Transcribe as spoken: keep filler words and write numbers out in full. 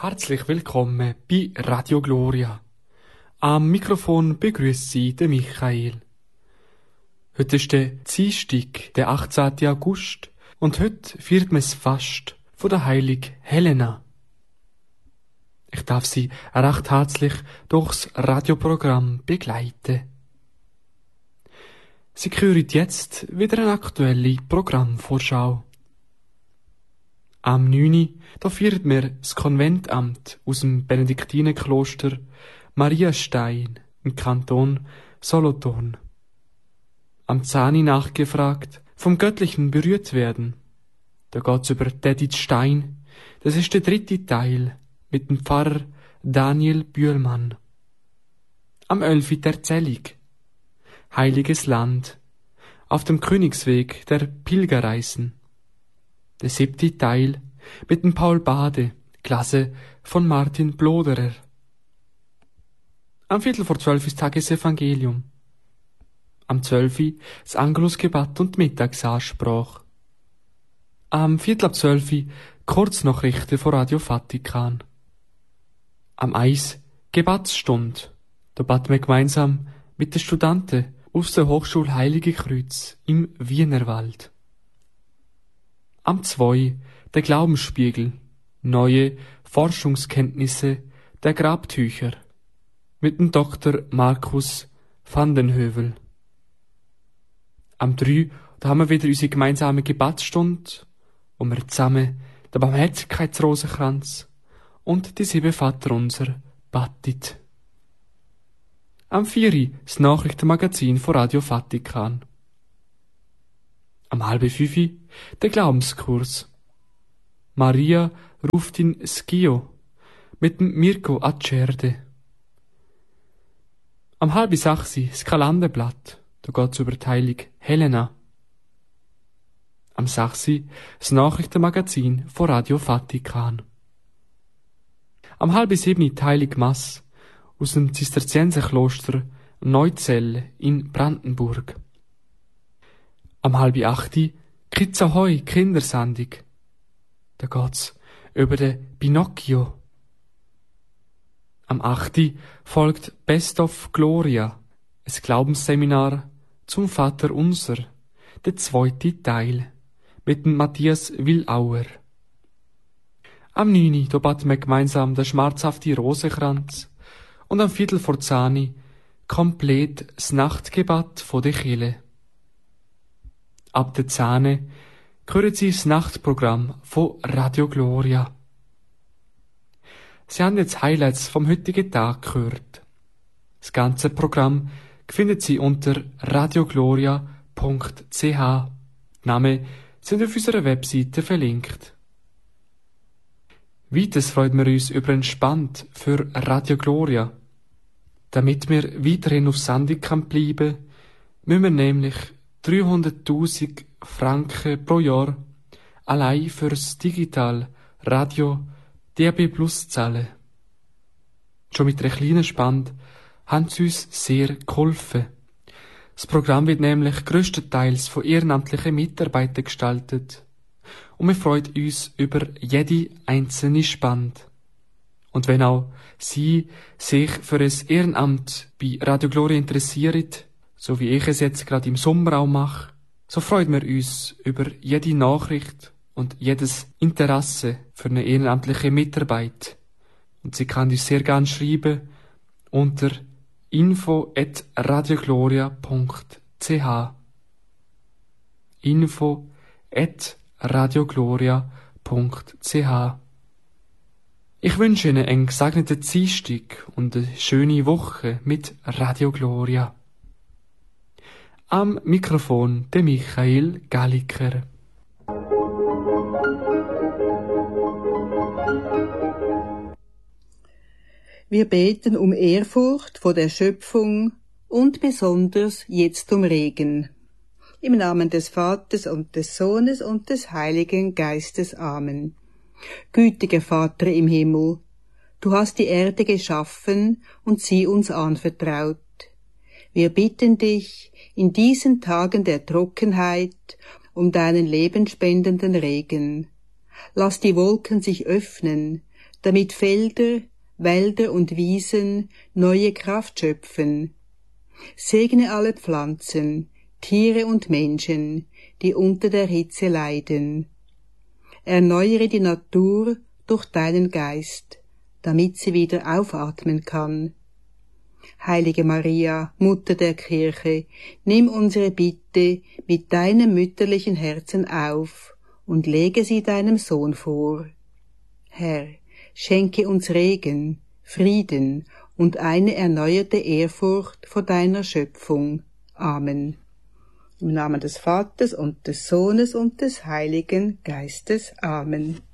Herzlich willkommen bei Radio Gloria. Am Mikrofon begrüßt Sie der Michael. Heute ist der Dienstag, der achtzehnten August, und heute feiert man das Fast von der Heiligen Helena. Ich darf Sie recht herzlich durchs Radioprogramm begleiten. Sie hören jetzt wieder eine aktuelle Programmvorschau. Am neunten da feiert wir das Konventamt aus dem Benediktinenkloster Mariastein im Kanton Solothurn. Am zehnten nachgefragt, vom Göttlichen berührt werden. Da geht's über Edith Stein. Das ist der dritte Teil mit dem Pfarrer Daniel Bühlmann. Am elften die Erzählung Heiliges Land auf dem Königsweg der Pilgerreisen. Der siebte Teil mit dem Paul Bade, Klasse von Martin Bloderer. Am Viertel vor zwölf ist Tagesevangelium. Am zwölften das Angelusgebet und Mittagsansprache. Am Viertel ab zwölften Kurznachrichten von Radio Vatikan. Am eins Gebetsstunde. Da beten wir gemeinsam mit den Studenten aus der Hochschule Heilige Kreuz im Wienerwald. Am zwei der Glaubensspiegel, neue Forschungskenntnisse der Grabtücher mit dem Doktor Markus van den Heuvel. Am drei da haben wir wieder unsere gemeinsame Gebetsstunde, wo wir zusammen den Barmherzigkeitsrosenkranz und die sieben Vaterunser betet. Am vier das Nachrichtenmagazin von Radio Vatikan. Am halb fünf der Glaubenskurs. Maria ruft in Schio mit dem Mirko Acerde. Am halb sechs das Kalenderblatt. Da geht's über die Heilige Helena. Am sechs das Nachrichtenmagazin von Radio Vatikan. Am halb sieben die Heilige Mass aus dem Zisterzienserkloster Neuzell in Brandenburg. Am halb acht Kids Ahoi Kindersendung. Da geht's über den Pinocchio. Am acht folgt Best of Gloria, ein Glaubensseminar zum Vater Unser, der zweite Teil, mit dem Matthias Willauer. Am neun da beten wir gemeinsam den schmerzhaften Rosenkranz und am Viertel vor zehn komplett das Nachtgebet von der Kirche. Ab der zehn hören Sie das Nachtprogramm von Radio Gloria. Sie haben jetzt Highlights vom heutigen Tag gehört. Das ganze Programm finden Sie unter radiogloria punkt c h. Die Namen sind auf unserer Webseite verlinkt. Weiters freuen wir uns über ein Spand für Radio Gloria. Damit wir weiterhin auf Sendung kann bleiben, müssen wir nämlich dreihunderttausend Franken pro Jahr allein fürs Digital Radio D A B Plus zahlen. Schon mit einer kleinen Spende haben sie uns sehr geholfen. Das Programm wird nämlich grösstenteils von ehrenamtlichen Mitarbeitern gestaltet. Und wir freuen uns über jede einzelne Spende. Und wenn auch Sie sich für ein Ehrenamt bei Radio Gloria interessieren, so wie ich es jetzt gerade im Sommer auch mache, so freuen wir uns über jede Nachricht und jedes Interesse für eine ehrenamtliche Mitarbeit. Und Sie kann uns sehr gerne schreiben unter info at radiogloria punkt c h. info at radiogloria punkt c h. Ich wünsche Ihnen einen gesegneten Dienstag und eine schöne Woche mit Radio Gloria. Am Mikrofon der Michael Galliker. Wir beten um Ehrfurcht vor der Schöpfung und besonders jetzt um Regen. Im Namen des Vaters und des Sohnes und des Heiligen Geistes. Amen. Gütiger Vater im Himmel, du hast die Erde geschaffen und sie uns anvertraut. Wir bitten dich in diesen Tagen der Trockenheit um deinen lebenspendenden Regen. Lass die Wolken sich öffnen, damit Felder, Wälder und Wiesen neue Kraft schöpfen. Segne alle Pflanzen, Tiere und Menschen, die unter der Hitze leiden. Erneuere die Natur durch deinen Geist, damit sie wieder aufatmen kann. Heilige Maria, Mutter der Kirche, nimm unsere Bitte mit deinem mütterlichen Herzen auf und lege sie deinem Sohn vor. Herr, schenke uns Regen, Frieden und eine erneuerte Ehrfurcht vor deiner Schöpfung. Amen. Im Namen des Vaters und des Sohnes und des Heiligen Geistes. Amen.